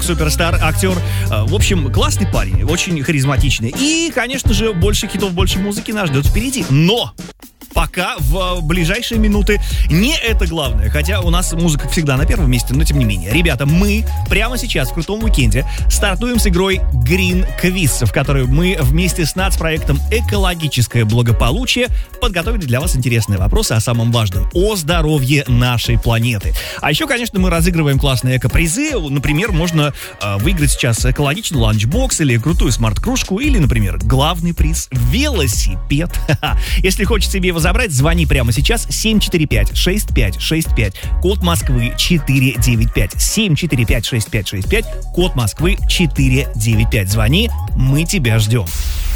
суперстар, актер. В общем, классный парень, очень харизматичный. И, конечно же, больше хитов, больше музыки нас ждет впереди. Но пока в ближайшие минуты не это главное. Хотя у нас музыка всегда на первом месте, но тем не менее. Ребята, мы прямо сейчас в крутом уикенде стартуем с игрой Green Quiz, в которой мы вместе с нацпроектом «Экологическое благополучие» подготовили для вас интересные вопросы о самом важном, о здоровье нашей планеты. А еще, конечно, мы разыгрываем классные эко-призы. Например, можно выиграть сейчас экологичный ланчбокс или крутую смарт-кружку, или, например, главный приз — велосипед. Если хочешь себе его забрать, звони прямо сейчас 745-6565, код Москвы 495. 745-6565, код Москвы 495. Звони, мы тебя ждем.